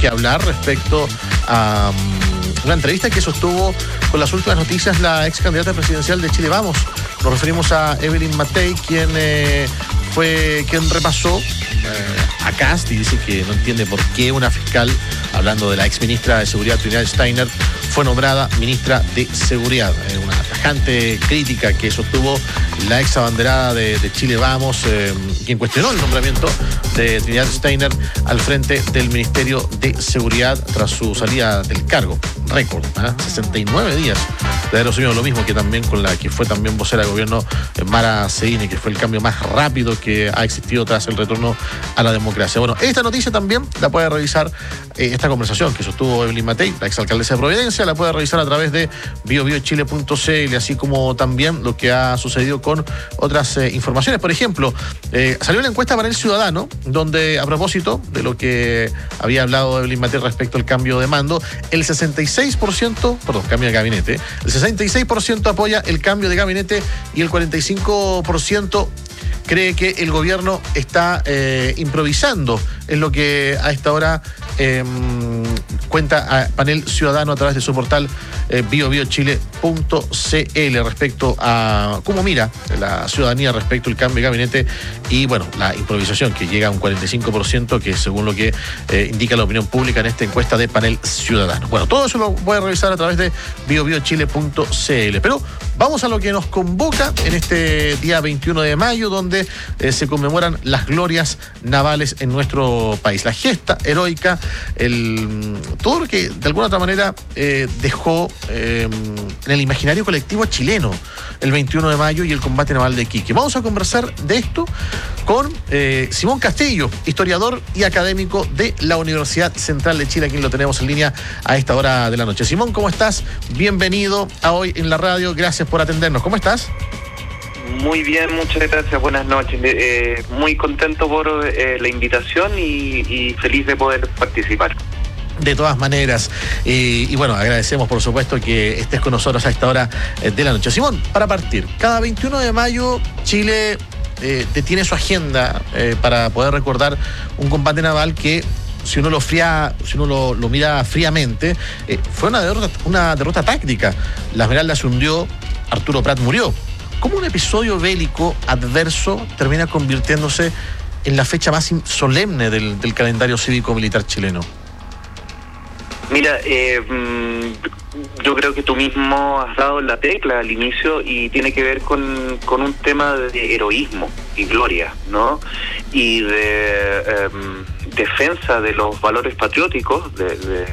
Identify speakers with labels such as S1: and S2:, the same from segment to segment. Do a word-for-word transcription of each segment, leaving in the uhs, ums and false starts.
S1: que hablar respecto a um, una entrevista que sostuvo con las últimas noticias la ex candidata presidencial de Chile Vamos. Nos referimos a Evelyn Matei, quien eh, fue quien repasó eh, a Kast y dice que no entiende por qué una fiscal, hablando de la ex ministra de Seguridad Trinidad Steiner, fue nombrada ministra de Seguridad. Eh, una tajante crítica que sostuvo la ex abanderada de, de Chile Vamos, eh, quien cuestionó el nombramiento de Trinidad Steiner al frente del Ministerio de Seguridad tras su salida del cargo. Récord, ¿eh? sesenta y nueve días de haber asumido, lo mismo que también con la que fue también vocera de gobierno Mara Seine, que fue el cambio más rápido que ha existido tras el retorno a la democracia. Bueno, esta noticia también la puede revisar, eh, esta conversación que sostuvo Evelyn Matei, la exalcaldesa de Providencia, la puede revisar a través de bio bio chile punto c l, así como también lo que ha sucedido con otras eh, informaciones. Por ejemplo, eh, salió una encuesta para el Ciudadano, donde a propósito de lo que había hablado Evelyn Matei respecto al cambio de mando, el sesenta y seis por ciento, perdón, cambio de gabinete, el sesenta y seis por ciento apoya el cambio de gabinete y el cuarenta y cinco por ciento cree que el gobierno está eh, improvisando, es lo que a esta hora eh, cuenta a Panel Ciudadano a través de su portal eh, bio bio chile punto c l respecto a cómo mira la ciudadanía respecto al cambio de gabinete y, bueno, la improvisación que llega a un cuarenta y cinco por ciento, que según lo que eh, indica la opinión pública en esta encuesta de Panel Ciudadano. Bueno, todo eso lo voy a revisar a través de bio bio chile punto c l, pero vamos a lo que nos convoca en este día veintiuno de mayo, donde eh, se conmemoran las glorias navales en nuestro país. La gesta heroica, el, todo lo que de alguna otra manera eh, dejó eh, en el imaginario colectivo chileno el veintiuno de mayo y el combate naval de Iquique. Vamos a conversar de esto con eh, Simón Castillo, historiador y académico de la Universidad Central de Chile, a quien lo tenemos en línea a esta hora de la noche. Simón, ¿cómo estás? Bienvenido a Hoy en la Radio, gracias por atendernos. ¿Cómo estás?
S2: Muy bien, muchas gracias, buenas noches. Eh, muy contento por eh, la invitación y, y feliz de poder participar.
S1: De todas maneras, eh, y bueno, agradecemos por supuesto que estés con nosotros a esta hora eh, de la noche. Simón, para partir, cada veintiuno de mayo Chile eh, tiene su agenda eh, para poder recordar un combate naval que, si uno lo fría, si uno lo, lo mira fríamente, eh, fue una derrota, una derrota táctica. La Esmeralda se hundió, Arturo Prat murió. ¿Cómo un episodio bélico adverso termina convirtiéndose en la fecha más solemne del, del calendario cívico-militar chileno?
S2: Mira, eh, yo creo que tú mismo has dado la tecla al inicio y tiene que ver con, con un tema de heroísmo y gloria, ¿no? Y de eh, defensa de los valores patrióticos de, de,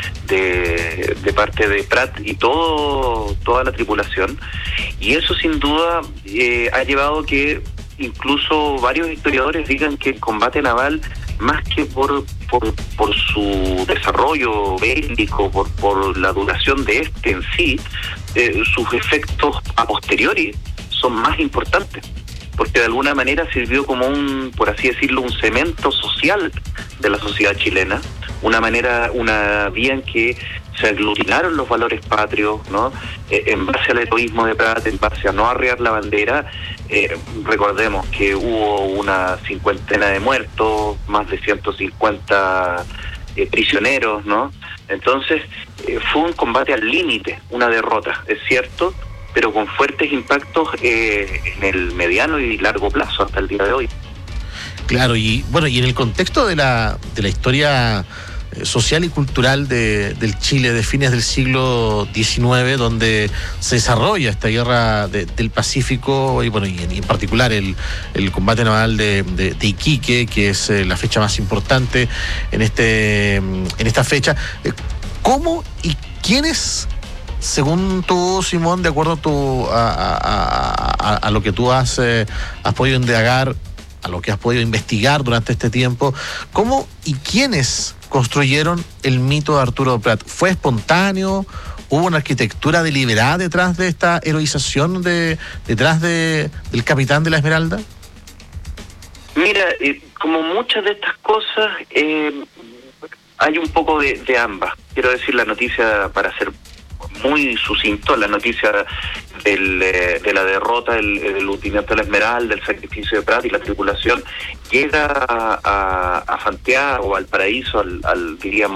S2: de, de parte de Prat y todo toda la tripulación. Y eso sin duda eh, ha llevado que incluso varios historiadores digan que el combate naval, más que por por, por su desarrollo bélico, por, por la duración de este en sí, eh, sus efectos a posteriori son más importantes, porque de alguna manera sirvió como un, por así decirlo, un cemento social de la sociedad chilena, una manera, una vía en que se aglutinaron los valores patrios, ¿no? Eh, en base al heroísmo de Prat, en base a no arriar la bandera. Eh, recordemos que hubo una cincuentena de muertos, más de ciento cincuenta eh, prisioneros, ¿no? Entonces, eh, fue un combate al límite, una derrota, es cierto, pero con fuertes impactos eh, en el mediano y largo plazo hasta el día de hoy.
S1: Claro, y bueno, y en el contexto de la, de la historia social y cultural de, del Chile de fines del siglo diecinueve, donde se desarrolla esta guerra de, del Pacífico y bueno, y en, y en particular el, el combate naval de, de, de Iquique, que es eh, la fecha más importante en este en esta fecha. ¿Cómo y quiénes, según tú, Simón, de acuerdo a, tu, a, a, a, a lo que tú has, eh, has podido indagar, a lo que has podido investigar durante este tiempo, cómo y quiénes construyeron el mito de Arturo Prat? ¿Fue espontáneo? ¿Hubo una arquitectura deliberada detrás de esta heroización, de, detrás de, del capitán de la Esmeralda?
S2: Mira, eh, como muchas de estas cosas, eh, hay un poco de, de ambas. Quiero decir, la noticia, para ser muy sucinto, la noticia del, eh, de la derrota del, del hundimiento de la Esmeralda, del sacrificio de Prat y la tripulación, llega a, a, a Santiago, al paraíso, al, al diríamos,